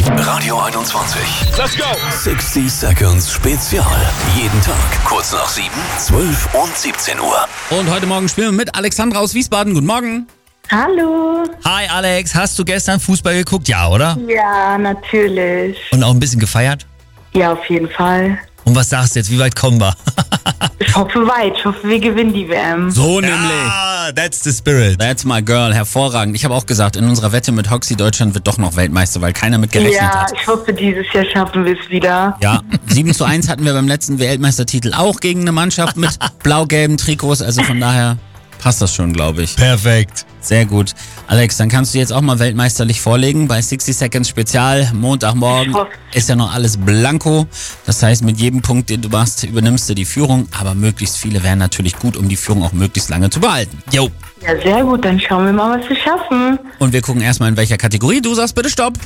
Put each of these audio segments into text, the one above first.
Radio 21. Let's go. 60 Seconds Spezial. Jeden Tag kurz nach 7, 12 und 17 Uhr. Und heute Morgen spielen wir mit Alexandra aus Wiesbaden. Guten Morgen. Hallo. Hi Alex, hast du gestern Fußball geguckt? Ja, oder? Ja, natürlich. Und auch ein bisschen gefeiert? Ja, auf jeden Fall. Und was sagst du jetzt? Wie weit kommen wir? Ich hoffe weit. Ich hoffe, wir gewinnen die WM. So nämlich. Ah, that's the spirit. That's my girl. Hervorragend. Ich habe auch gesagt, in unserer Wette mit Hoxie Deutschland wird doch noch Weltmeister, weil keiner mit gerechnet Ja, hat. ich hoffe, dieses Jahr schaffen wir es wieder. Ja, 7:1 hatten wir beim letzten Weltmeistertitel auch gegen eine Mannschaft mit blau-gelben Trikots. Also von daher passt das schon, glaube ich. Perfekt. Sehr gut. Alex, dann kannst du jetzt auch mal weltmeisterlich vorlegen bei 60 Seconds Spezial. Montagmorgen ist ja noch alles blanko. Das heißt, mit jedem Punkt, den du machst, übernimmst du die Führung. Aber möglichst viele wären natürlich gut, um die Führung auch möglichst lange zu behalten. Jo. Ja, sehr gut. Dann schauen wir mal, was wir schaffen. Und wir gucken erstmal, in welcher Kategorie. Du sagst bitte Stopp.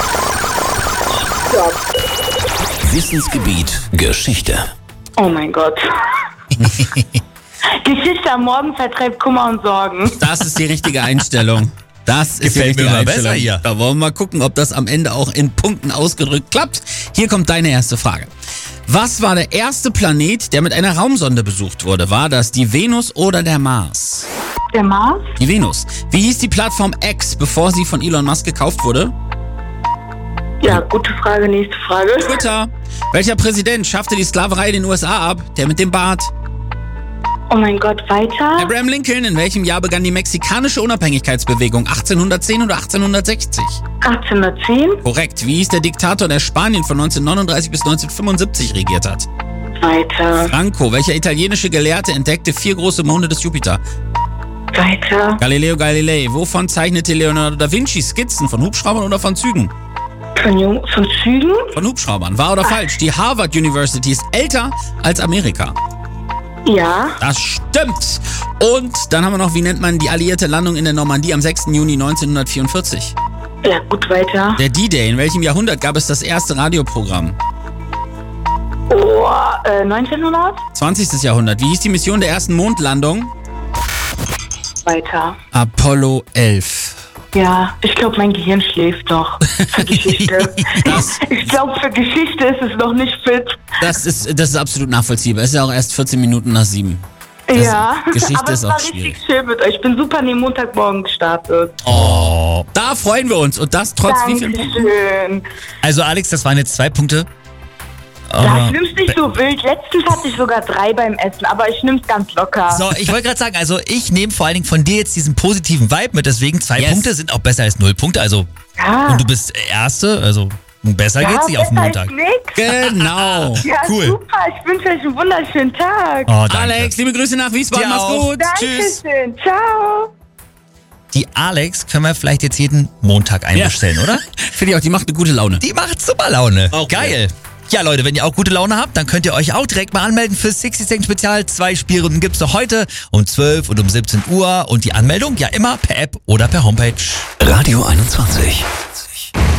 Wissensgebiet Geschichte. Oh mein Gott. Geschichte am Morgen vertreibt Kummer und Sorgen. Das ist die richtige Einstellung. Das ist Gefällt die richtige mir immer Einstellung. besser hier. Da wollen wir mal gucken, ob das am Ende auch in Punkten ausgedrückt klappt. Hier kommt deine erste Frage. Was war der erste Planet, der mit einer Raumsonde besucht wurde? War das die Venus oder der Mars? Der Mars? Die Venus. Wie hieß die Plattform X, bevor sie von Elon Musk gekauft wurde? Ja, gute Frage. Nächste Frage. Twitter. Welcher Präsident schaffte die Sklaverei in den USA ab? Der mit dem Bart. Oh mein Gott, weiter? Abraham Lincoln. In welchem Jahr begann die mexikanische Unabhängigkeitsbewegung? 1810 oder 1860? 1810? Korrekt. Wie hieß der Diktator, der Spanien von 1939 bis 1975 regiert hat? Weiter. Franco. Welcher italienische Gelehrte entdeckte 4 große Monde des Jupiter? Weiter. Galileo Galilei. Wovon zeichnete Leonardo da Vinci Skizzen? Von Hubschraubern oder von Zügen? Von Zügen? Von Hubschraubern. Wahr oder falsch? Die Harvard University ist älter als Amerika. Ja. Das stimmt. Und dann haben wir noch, wie nennt man die alliierte Landung in der Normandie am 6. Juni 1944? Ja, gut, weiter. Der D-Day. In welchem Jahrhundert gab es das erste Radioprogramm? 1900? 20. Jahrhundert. Wie hieß die Mission der ersten Mondlandung? Weiter. Apollo 11. Ja, ich glaube, mein Gehirn schläft noch für Geschichte. Ich glaube, für Geschichte ist es noch nicht fit. Das ist absolut nachvollziehbar. Es ist ja auch erst 14 Minuten nach 7. Ja, Geschichte aber ist es auch war schwierig. richtig schön mit euch. Ich bin super an den Montagmorgen gestartet. Oh, da freuen wir uns. Und das trotz wie viel Punkten? Dankeschön. Also Alex, das waren jetzt 2 Punkte. Das nimmst nicht so wild. Letztens hatte ich sogar 3 beim Essen, aber ich nehm's ganz locker. So, ich wollte gerade sagen, also ich nehme vor allen Dingen von dir jetzt diesen positiven Vibe mit, deswegen 2 Yes. Punkte sind auch besser als 0 Punkte, also Ja. und du bist Erste, also besser geht's nicht auf den besser Montag. als nix. Genau. Ja, Cool. super. Ich wünsche euch einen wunderschönen Tag. Oh, danke. Alex, liebe Grüße nach Wiesbaden. Dir Mach's auch. gut. Tschüss. Dankeschön. Ciao. Die Alex können wir vielleicht jetzt jeden Montag einbestellen, oder? Finde ich auch, die macht eine gute Laune. Die macht super Laune. Auch geil. Ja, Leute, wenn ihr auch gute Laune habt, dann könnt ihr euch auch direkt mal anmelden für 60 Second Spezial. 2 Spielrunden gibt's noch heute um 12 und um 17 Uhr. Und die Anmeldung ja immer per App oder per Homepage. Radio 21.